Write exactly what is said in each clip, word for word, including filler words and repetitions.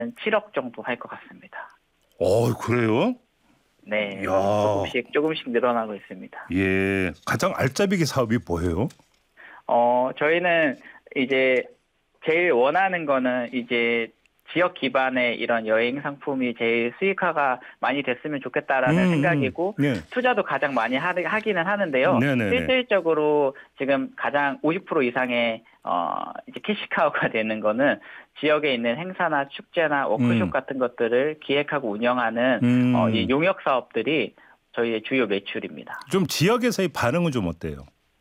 칠억 정도 할 것 같습니다. 어, 그래요? 네, 야. 조금씩 조금씩 늘어나고 있습니다. 예, 가장 알짜배기 사업이 뭐예요? 어, 저희는 이제 제일 원하는 거는 이제 지역 기반의 이런 여행 상품이 제일 수익화가 많이 됐으면 좋겠다라는 음, 생각이고 음. 네. 투자도 가장 많이 하, 하기는 하는데요. 네네네. 실질적으로 지금 가장 오십 퍼센트 이상의 어, 이제 캐시카우가 되는 거는 지역에 있는 행사나 축제나 워크숍 음. 같은 것들을 기획하고 운영하는 음. 어, 이 용역 사업들이 저희의 주요 매출입니다. 좀 지역에서의 반응은 좀 어때요?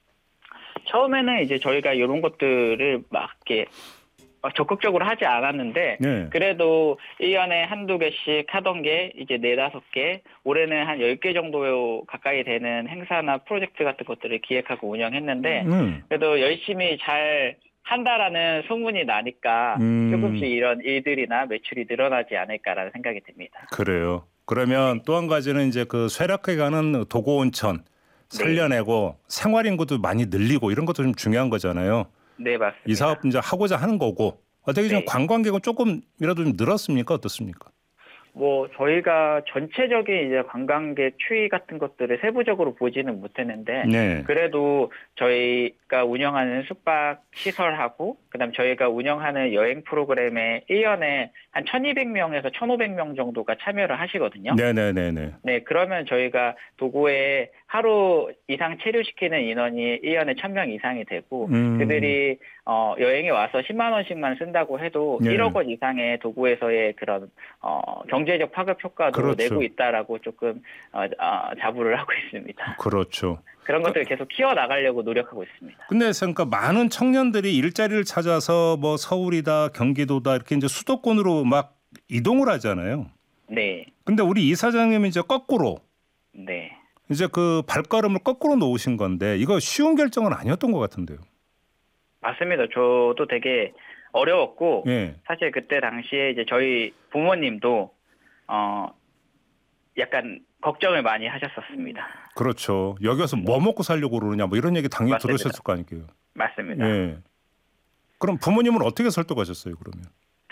처음에는 이제 저희가 이런 것들을 막 이렇게 적극적으로 하지 않았는데 네. 그래도 일 년에 한두 개씩 하던 게 이제 네다섯 개, 올해는 한 열 개 정도 가까이 되는 행사나 프로젝트 같은 것들을 기획하고 운영했는데 음. 그래도 열심히 잘 한다라는 소문이 나니까 음. 조금씩 이런 일들이나 매출이 늘어나지 않을까라는 생각이 듭니다. 그래요. 그러면 네. 또 한 가지는 이제 그 쇠락해가는 도고온천 살려내고 네. 생활 인구도 많이 늘리고 이런 것도 좀 중요한 거잖아요. 네, 맞습니다. 이 사업 이제 하고자 하는 거고 어떻게 좀 네. 관광객은 조금이라도 좀 늘었습니까? 어떻습니까? 뭐 저희가 전체적인 이제 관광객 추이 같은 것들을 세부적으로 보지는 못했는데 네. 그래도 저희가 운영하는 숙박 시설하고 그다음 저희가 운영하는 여행 프로그램에 일 년에 한 천이백 명에서 천오백 명 정도가 참여를 하시거든요. 네네네네. 네, 그러면 저희가 도구에 하루 이상 체류시키는 인원이 일 년에 천 명 이상이 되고 음. 그들이 어, 여행에 와서 십만 원씩만 쓴다고 해도 네. 일억 원 이상의 도구에서의 그런 어, 경제적 파급 효과도 그렇죠. 내고 있다라고 조금 어, 어, 자부를 하고 있습니다. 그렇죠. 그런 것들을 계속 키워 나가려고 노력하고 있습니다. 근데 그러니까 많은 청년들이 일자리를 찾아서 뭐 서울이다, 경기도다 이렇게 이제 수도권으로 막 이동을 하잖아요. 네. 근데 우리 이사장님이 이제 거꾸로 네. 이제 그 발걸음을 거꾸로 놓으신 건데 이거 쉬운 결정은 아니었던 것 같은데요. 맞습니다. 저도 되게 어려웠고 예. 사실 그때 당시에 이제 저희 부모님도 어 약간 걱정을 많이 하셨었습니다. 그렇죠. 여기 와서 뭐 먹고 살려고 그러느냐 뭐 이런 얘기 당연히 맞습니다. 들으셨을 거 아니에요. 맞습니다. 예. 그럼 부모님은 어떻게 설득하셨어요, 그러면?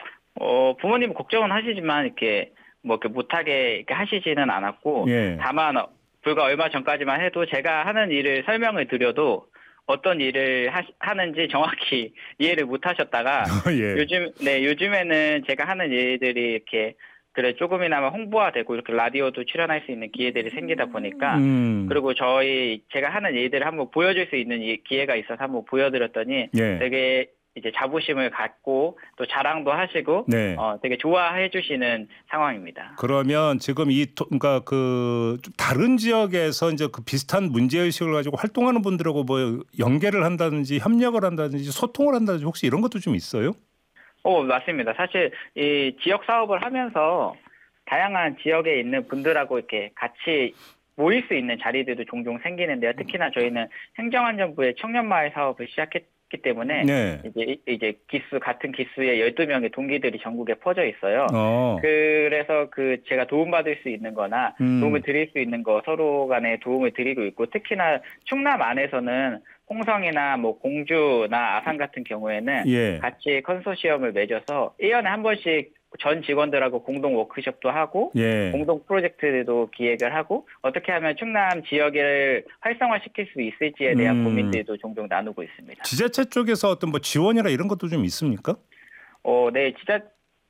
어 부모님은 걱정은 하시지만 이렇게 뭐 이렇게 못하게 이렇게 하시지는 않았고 예. 다만 불과 얼마 전까지만 해도 제가 하는 일을 설명을 드려도 어떤 일을 하, 하는지 정확히 이해를 못 하셨다가 예. 요즘 네 요즘에는 제가 하는 일들이 이렇게 그래 조금이나마 홍보화되고 이렇게 라디오도 출연할 수 있는 기회들이 생기다 보니까 음. 그리고 저희 제가 하는 일들을 한번 보여줄 수 있는 기회가 있어서 한번 보여드렸더니 예. 되게 이제 자부심을 갖고 또 자랑도 하시고 네. 어, 되게 좋아해 주시는 상황입니다. 그러면 지금 이 그러니까 그 다른 지역에서 이제 그 비슷한 문제 의식을 가지고 활동하는 분들하고 뭐 연계를 한다든지 협력을 한다든지 소통을 한다든지 혹시 이런 것도 좀 있어요? 어, 맞습니다. 사실 이 지역 사업을 하면서 다양한 지역에 있는 분들하고 이렇게 같이 모일 수 있는 자리들도 종종 생기는데요. 특히나 저희는 행정안전부의 청년마을 사업을 시작했 기 때문에 네. 이제 이제 기수 같은 기수의 열두 명의 동기들이 전국에 퍼져 있어요. 어. 그래서 그 제가 도움받을 수 있는 거나 음. 도움을 드릴 수 있는 거 서로 간에 도움을 드리고 있고 특히나 충남 안에서는 홍성이나 뭐 공주나 아산 같은 경우에는 예. 같이 컨소시엄을 맺어서 일 년에 한 번씩 전 직원들하고 공동 워크숍도 하고 예. 공동 프로젝트도 기획을 하고 어떻게 하면 충남 지역을 활성화시킬 수 있을지에 대한 음. 고민들도 종종 나누고 있습니다. 지자체 쪽에서 어떤 뭐 지원이나 이런 것도 좀 있습니까? 어, 네, 지자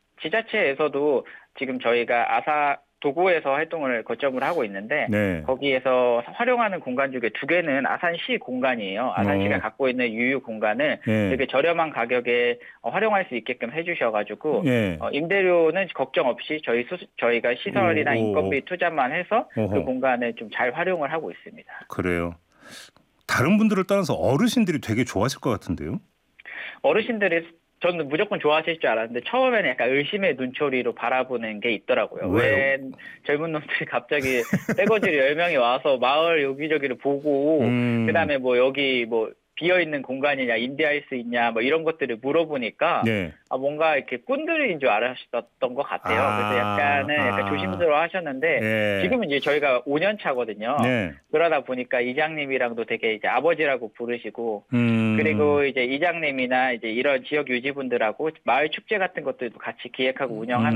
지자체에서도 지금 저희가 아사 도구에서 활동을 거점으로 하고 있는데 네. 거기에서 활용하는 공간 중에 두 개는 아산시 공간이에요. 아산시가 어. 갖고 있는 유휴 공간을 네. 되게 저렴한 가격에 활용할 수 있게끔 해주셔가지고 네. 어, 임대료는 걱정 없이 저희 수, 저희가 시설이나 오, 오, 인건비 투자만 해서 오호. 그 공간을 좀 잘 활용을 하고 있습니다. 그래요. 다른 분들을 떠나서 어르신들이 되게 좋아하실 것 같은데요. 어르신들이 저는 무조건 좋아하실 줄 알았는데 처음에는 약간 의심의 눈초리로 바라보는 게 있더라고요. 왜요? 왜 젊은 놈들이 갑자기 떼거지로 열 명이 와서 마을 여기저기를 보고 음. 그다음에 뭐 여기 뭐 비어 있는 공간이냐, 임대할 수 있냐, 뭐 이런 것들을 물어보니까 네. 아, 뭔가 이렇게 꾼들인 줄 알았던 것 같아요. 아, 그래서 약간은 약간 아. 조심스러워하셨는데 예. 지금은 이제 저희가 오 년 차거든요. 네. 그러다 보니까 이장님이랑도 되게 이제 아버지라고 부르시고 음. 그리고 이제 이장님이나 이제 이런 지역 유지분들하고 마을 축제 같은 것들도 같이 기획하고 운영하면서